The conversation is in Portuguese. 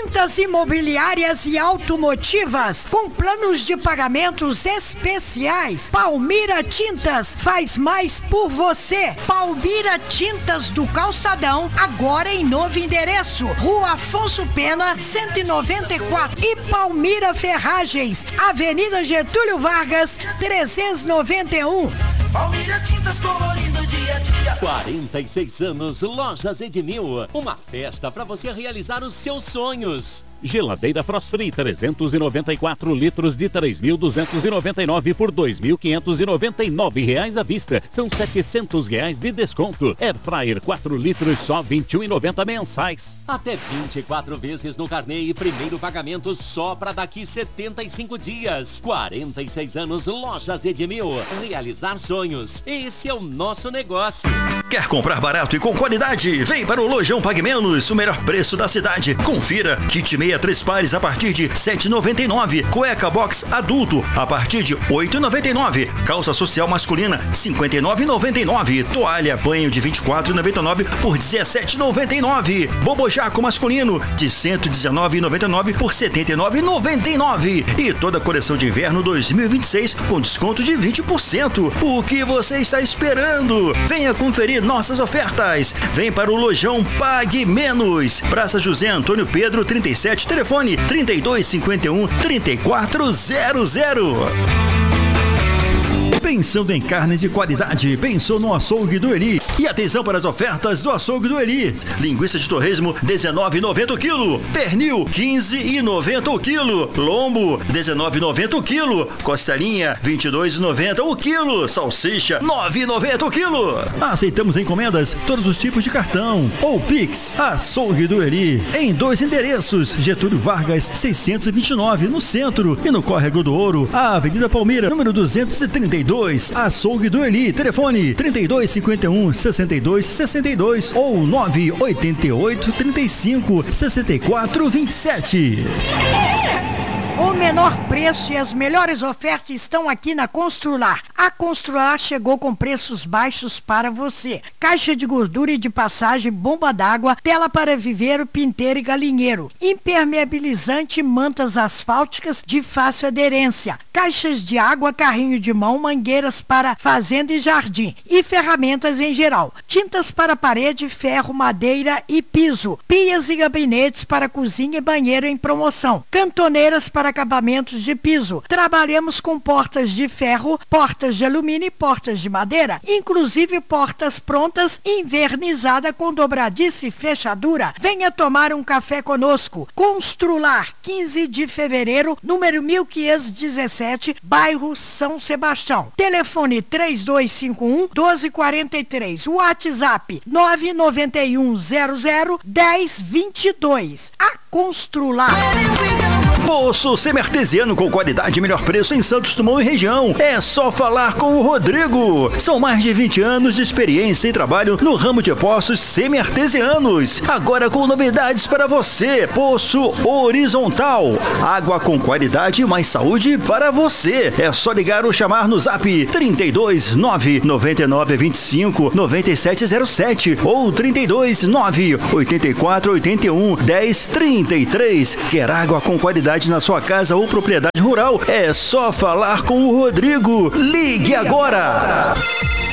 Tintas imobiliárias e automotivas com planos de pagamentos especiais. Palmira Tintas faz mais por você. Palmira Tintas do Calçadão, agora em novo endereço, Rua Afonso Pena, 194. E Palmira Ferragens, Avenida Getúlio Vargas, 391. Palmira Tintas colorindo dia a dia. 46 anos, Lojas Edmil. Uma festa para você realizar os seus sonhos. Geladeira Frost Free 394 litros de 3.299 por R$2.599 à vista. São R$700 de desconto. Air Fryer 4 litros só R$21,90 mensais. Até 24 vezes no carnê e primeiro pagamento só para daqui 75 dias. 46 anos, Lojas Edmil. Realizar sonhos. Esse é o nosso negócio. Quer comprar barato e com qualidade? Vem para o Lojão Pague Menos, o melhor preço da cidade. Confira. Kit meia 3 pares a partir de R$ 7,99. Cueca box adulto a partir de R$ 8,99. Calça social masculina R$ 59,99. Toalha banho de R$ 24,99 por R$ 17,99. Bobojaco masculino de R$ 119,99 por R$ 79,99. E toda a coleção de inverno 2026 com desconto de 20%. O que você está esperando? Venha conferir nossas ofertas. Vem para o Lojão Pague Menos. Praça José Antônio Pedro 37, telefone 3251-3400. Pensando em carne de qualidade, pensou no Açougue do Eli. E atenção para as ofertas do Açougue do Eli. Linguiça de torresmo, R$19,90 o quilo. Pernil, R$15,90 o quilo. Lombo, R$19,90 o quilo. Costelinha, R$22,90 o quilo. Salsicha, R$9,90 o quilo. Aceitamos encomendas, todos os tipos de cartão ou Pix. Açougue do Eli, em 2 endereços. Getúlio Vargas, 629, no centro. E no Córrego do Ouro, a Avenida Palmira, número 232. Açougue do Eli, telefone 3251-6262 ou 988-35-6427. O menor preço e as melhores ofertas estão aqui na Constrular. A Constrular chegou com preços baixos para você. Caixa de gordura e de passagem, bomba d'água, tela para viveiro, pinteiro e galinheiro. Impermeabilizante, mantas asfálticas de fácil aderência. Caixas de água, carrinho de mão, mangueiras para fazenda e jardim. E ferramentas em geral. Tintas para parede, ferro, madeira e piso. Pias e gabinetes para cozinha e banheiro em promoção. Cantoneiras para acabamentos de piso. Trabalhamos com portas de ferro, portas de alumínio e portas de madeira, inclusive portas prontas, invernizada com dobradiça e fechadura. Venha tomar um café conosco. Constrular, 15 de fevereiro, número 1517, bairro São Sebastião. Telefone 3251-1243. WhatsApp 991001022. A Constrular. Poço semi-artesiano com qualidade e melhor preço em Santos Dumont e região. É só falar com o Rodrigo. São mais de 20 anos de experiência e trabalho no ramo de poços semi-artesianos. Agora com novidades para você. Poço horizontal. Água com qualidade e mais saúde para você. É só ligar ou chamar no zap 32 999 25 9707 ou 32 9 84 81 10 33. Quer água com qualidade na sua casa ou propriedade rural? É só falar com o Rodrigo. Ligue agora!